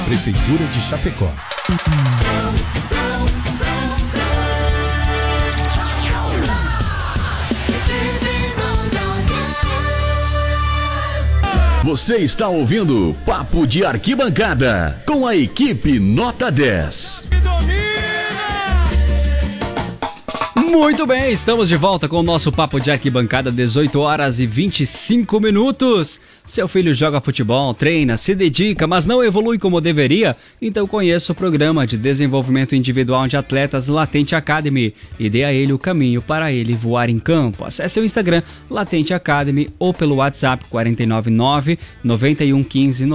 Prefeitura de Chapecó. Você está ouvindo Papo de Arquibancada com a equipe Nota 10. Muito bem, estamos de volta com o nosso Papo de Arquibancada, 18 horas e 25 minutos. Seu filho joga futebol, treina, se dedica, mas não evolui como deveria? Então conheça o programa de desenvolvimento individual de atletas Latente Academy e dê a ele o caminho para ele voar em campo. Acesse o Instagram Latente Academy ou pelo WhatsApp 499 9115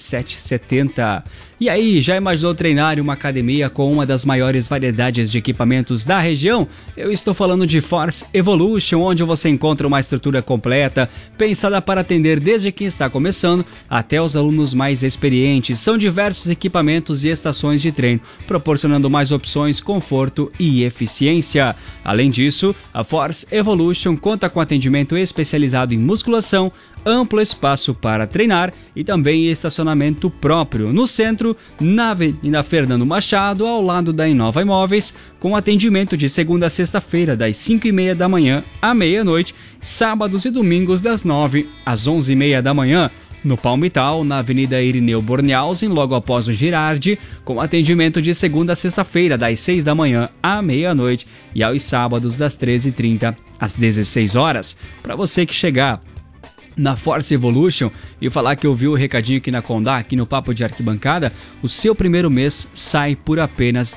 9770. E aí, já imaginou treinar em uma academia com uma das maiores variedades de equipamentos da região? Eu estou falando de Force Evolution, onde você encontra uma estrutura completa, pensada para atender desde quem está começando até os alunos mais experientes. São diversos equipamentos e estações de treino, proporcionando mais opções, conforto e eficiência. Além disso, a Force Evolution conta com atendimento especializado em musculação, amplo espaço para treinar e também estacionamento próprio no centro, na Avenida Fernando Machado, ao lado da Inova Imóveis, com atendimento de segunda a sexta-feira, das 5h30 da manhã à meia-noite, sábados e domingos das 9 às 11h30 da manhã. No Palmital, na Avenida Irineu Bornhausen, logo após o Girardi, com atendimento de segunda a sexta-feira, das 6 da manhã à meia-noite e aos sábados das 13h30 às 16 horas. Para você que chegar na Force Evolution e falar que ouviu o recadinho aqui na Condá, aqui no Papo de Arquibancada, o seu primeiro mês sai por apenas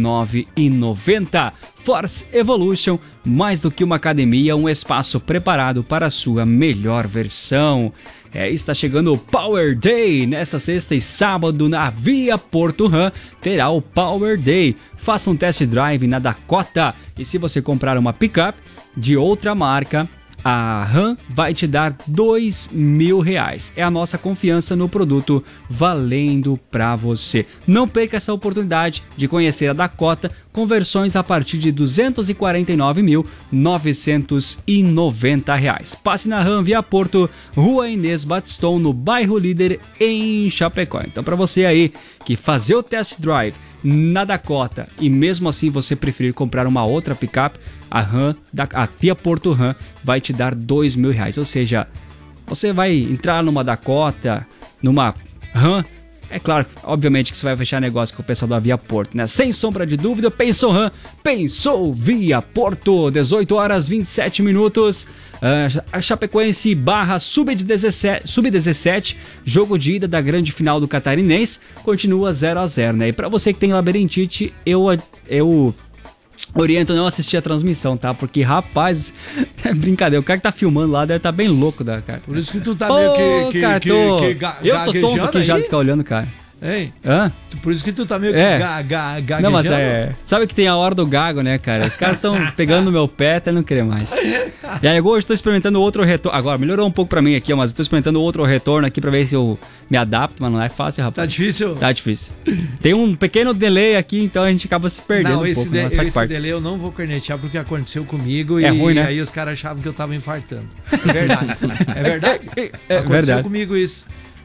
R$19,90. Force Evolution, mais do que uma academia, um espaço preparado para a sua melhor versão. Está chegando o Power Day. Nesta sexta e sábado, na Via Porto Ram, terá o Power Day. Faça um test drive na Dakota e se você comprar uma picape de outra marca, a Ram vai te dar R$2.000. É a nossa confiança no produto valendo para você. Não perca essa oportunidade de conhecer a Dakota com versões a partir de R$249.990. Passe na Ram Via Porto, Rua Inês Batistão, no bairro Líder, em Chapecó. Então, para você aí que fazer o test drive na Dakota e mesmo assim você preferir comprar uma outra picape, a Via Porto Ram vai te dar R$2.000. Ou seja, você vai entrar numa Dakota, numa Ram. É claro, obviamente que você vai fechar negócio com o pessoal da Via Porto, né? Sem sombra de dúvida, pensou Ram, pensou Via Porto. 18 horas 27 minutos. A Chapecoense barra Sub-17, jogo de ida da grande final do Catarinense, continua 0-0, né? E pra você que tem labirintite, eu oriento não assistir a transmissão, tá? Porque, rapaz, é brincadeira. O cara que tá filmando lá deve estar bem louco da cara. Por isso que tu tá meio que eu tô tonto aqui já de ficar olhando, cara. Hein? Hã? Por isso que tu tá meio que gaguejando. Não, mas sabe que tem a hora do gago, né, cara? Os caras estão pegando no meu pé até não querer mais. E aí hoje eu tô experimentando outro retorno. Agora, melhorou um pouco pra mim aqui, mas eu tô experimentando outro retorno aqui pra ver se eu me adapto, mas não é fácil, rapaz. Tá difícil? Tá difícil. Tem um pequeno delay aqui, então a gente acaba se perdendo um pouco, mas faz parte. Esse delay eu não vou cornetear porque aconteceu comigo ruim, né? Aí os caras achavam que eu tava infartando. É verdade. É verdade? Aconteceu verdade comigo isso.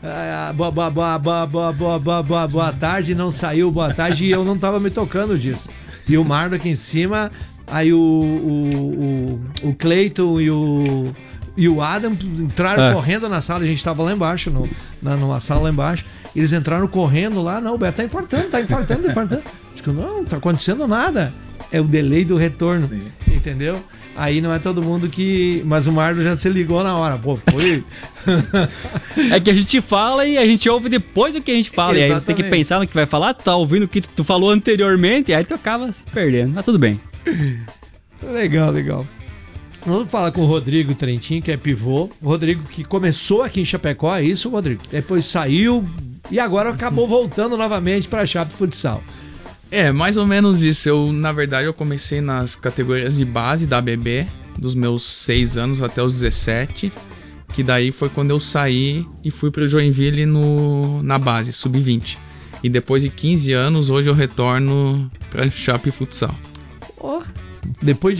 Boa tarde, não saiu boa tarde e eu não tava me tocando disso. E o Mardo aqui em cima, aí o Cleiton e o Adam entraram correndo na sala, a gente tava lá embaixo, numa sala lá embaixo, eles entraram correndo lá, não, o Beto tá infartando. Digo, não tá acontecendo nada. É o delay do retorno, entendeu? Aí não é todo mundo que... Mas o Mardo já se ligou na hora. Pô, foi... É que a gente fala e a gente ouve depois do que a gente fala. Exatamente. E aí você tem que pensar no que vai falar, tá ouvindo o que tu falou anteriormente, e aí tu acaba se perdendo. Mas tudo bem. Legal. Vamos falar com o Rodrigo Trentin, que é pivô. O Rodrigo que começou aqui em Chapecó, é isso, Rodrigo? Depois saiu e agora acabou voltando novamente para a Chape Futsal. É, mais ou menos isso. Na verdade, eu comecei nas categorias de base da ABB, dos meus 6 anos até os 17, que daí foi quando eu saí e fui pro Joinville na base, sub-20. E depois de 15 anos, hoje eu retorno pra Chape Futsal. Depois